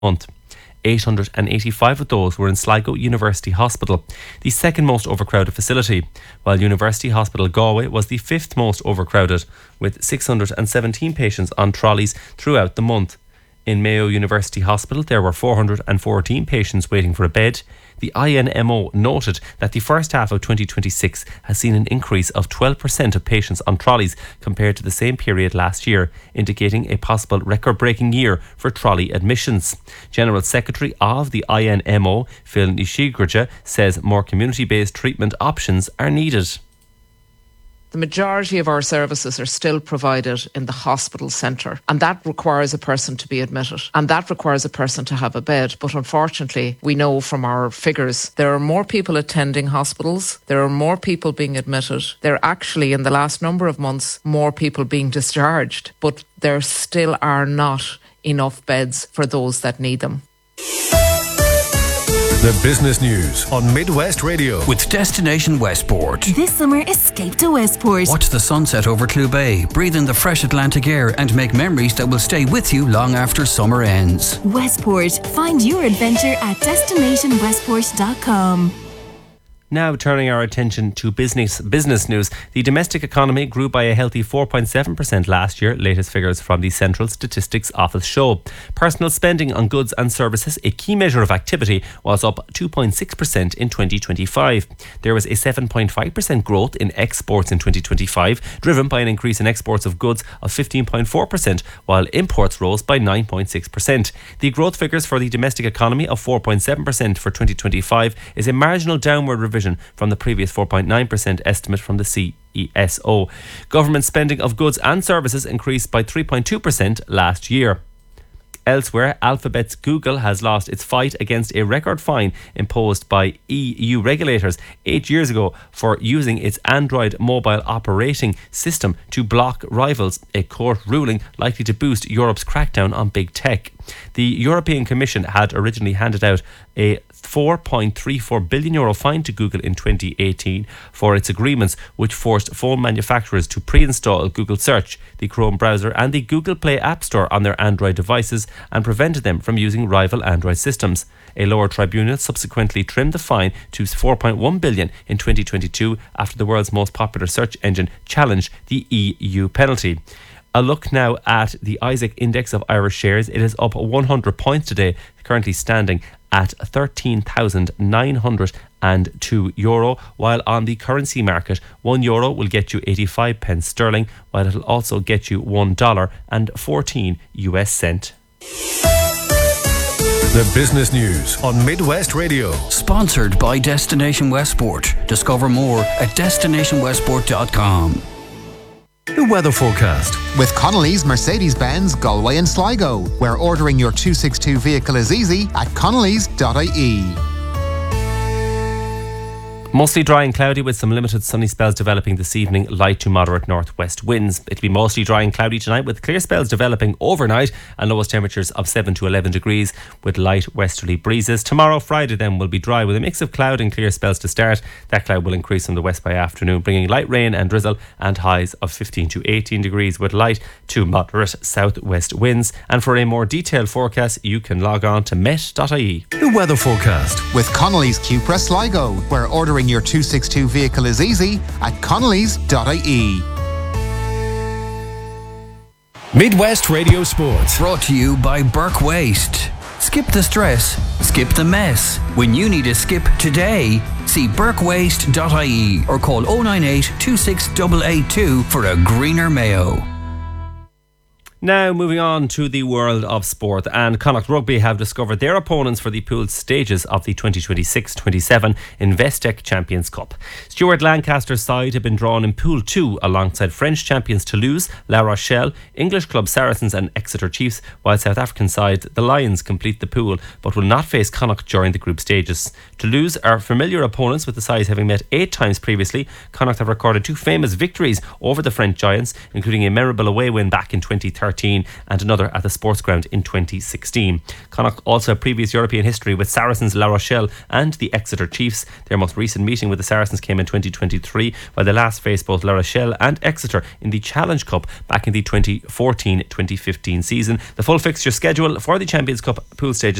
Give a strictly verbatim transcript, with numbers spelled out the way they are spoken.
month. eight hundred eighty-five of those were in Sligo University Hospital, the second most overcrowded facility, while University Hospital Galway was the fifth most overcrowded, with six hundred seventeen patients on trolleys throughout the month. In Mayo University Hospital, there were four hundred fourteen patients waiting for a bed. The I N M O noted that the first half of twenty twenty-six has seen an increase of twelve percent of patients on trolleys compared to the same period last year, indicating a possible record-breaking year for trolley admissions. General Secretary of the I N M O, Phil Nishigrija, says more community-based treatment options are needed. The majority of our services are still provided in the hospital centre, and that requires a person to be admitted, and that requires a person to have a bed. But unfortunately, we know from our figures, there are more people attending hospitals, there are more people being admitted, there are actually, in the last number of months, more people being discharged, but there still are not enough beds for those that need them. The business news on Midwest Radio. With Destination Westport. This summer, escape to Westport. Watch the sunset over Clew Bay, breathe in the fresh Atlantic air and make memories that will stay with you long after summer ends. Westport. Find your adventure at destination westport dot com. Now turning our attention to business business news. The domestic economy grew by a healthy four point seven percent last year, latest figures from the Central Statistics Office show. Personal spending on goods and services, a key measure of activity, was up two point six percent in twenty twenty-five. There was a seven point five percent growth in exports in twenty twenty-five, driven by an increase in exports of goods of fifteen point four percent, while imports rose by nine point six percent. The growth figures for the domestic economy of four point seven percent for twenty twenty-five is a marginal downward revision from the previous four point nine percent estimate from the C E S O. Government spending of goods and services increased by three point two percent last year. Elsewhere, Alphabet's Google has lost its fight against a record fine imposed by E U regulators eight years ago for using its Android mobile operating system to block rivals, a court ruling likely to boost Europe's crackdown on big tech. The European Commission had originally handed out a four point three four billion euro fine to Google in twenty eighteen for its agreements which forced phone manufacturers to pre-install Google Search, the Chrome browser and the Google Play App Store on their Android devices and prevented them from using rival Android systems. A lower tribunal subsequently trimmed the fine to four point one billion in twenty twenty-two after the world's most popular search engine challenged the E U penalty. A look now at the Isaac Index of Irish shares. It is up one hundred points today, currently standing at thirteen thousand nine hundred two euro, while on the currency market, one euro will get you eighty-five pence sterling, while it'll also get you one dollar and fourteen U S cent. The business news on Midwest Radio. Sponsored by Destination Westport. Discover more at destination westport dot com. The weather forecast. With Connolly's Mercedes-Benz Galway and Sligo, where ordering your two sixty-two vehicle is easy at connellys dot I E. Mostly dry and cloudy with some limited sunny spells developing this evening, light to moderate northwest winds. It'll be mostly dry and cloudy tonight with clear spells developing overnight and lowest temperatures of seven to eleven degrees with light westerly breezes. Tomorrow, Friday, then will be dry with a mix of cloud and clear spells to start. That cloud will increase from the west by afternoon, bringing light rain and drizzle and highs of fifteen to eighteen degrees with light to moderate southwest winds. And for a more detailed forecast, you can log on to met dot I E. The weather forecast. With Connolly's Cupra Sligo, where ordering your two sixty-two vehicle is easy at connellys dot I E. Midwest Radio Sports. Brought to you by Burke Waste. Skip the stress, skip the mess. When you need a skip today, see burke waste dot I E or call oh nine eight, two six eight eight two for a greener Mayo. Now moving on to the world of sport, and Connacht Rugby have discovered their opponents for the pooled stages of the twenty twenty-six twenty-seven Investec Champions Cup. Stuart Lancaster's side have been drawn in Pool two alongside French champions Toulouse, La Rochelle, English club Saracens and Exeter Chiefs, while South African side the Lions complete the pool but will not face Connacht during the group stages. Toulouse are familiar opponents, with the sides having met eight times previously. Connacht have recorded two famous victories over the French giants, including a memorable away win back in twenty thirteen thirteen and another at the Sports Ground in twenty sixteen. Connacht also have previous European history with Saracens, La Rochelle and the Exeter Chiefs. Their most recent meeting with the Saracens came in twenty twenty-three, while they last faced both La Rochelle and Exeter in the Challenge Cup back in the twenty fourteen twenty fifteen season. The full fixture schedule for the Champions Cup pool stages